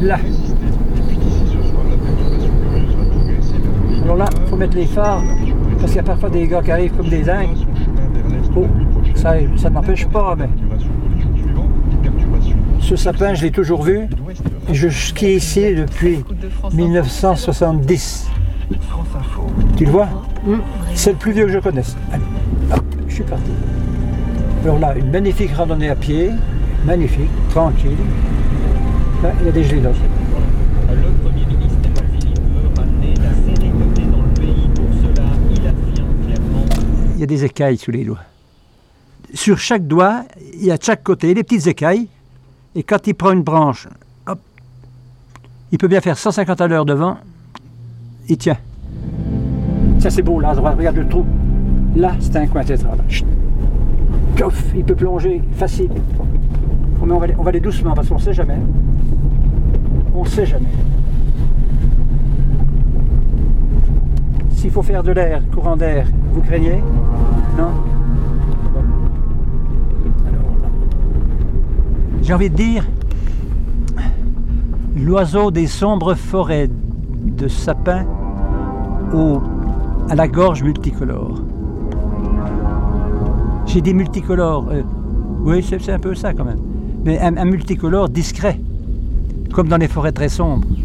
Là. Alors là, il faut mettre les phares, parce qu'il y a parfois des gars qui arrivent comme des dingues. Oh, ça ne m'empêche pas, mais... Ce sapin, je l'ai toujours vu. Et je skie ici depuis 1970. Tu le vois? C'est le plus vieux que je connaisse. Allez, hop, je suis parti. Alors là, une magnifique randonnée à pied. Magnifique, tranquille. Là, il y a des gelées là. Le Premier ministre Philippe veut ramener la sérénité dans le pays. Pour cela, il affirme clairement. Il y a des écailles sous les doigts. Sur chaque doigt, il y a de chaque côté des petites écailles. Et quand il prend une branche, hop, il peut bien faire 150 à l'heure devant. Il tient. Ça c'est beau là à droite, regarde le trou. Là, c'est un coin tétral. Pouf, il peut plonger facile. Mais on va aller doucement parce qu'on ne sait jamais. On ne sait jamais. S'il faut faire de l'air, courant d'air, vous craignez? Non? J'ai envie de dire, l'oiseau des sombres forêts de sapins à la gorge multicolore. J'ai dit multicolore, oui c'est un peu ça quand même, mais un multicolore discret, comme dans les forêts très sombres.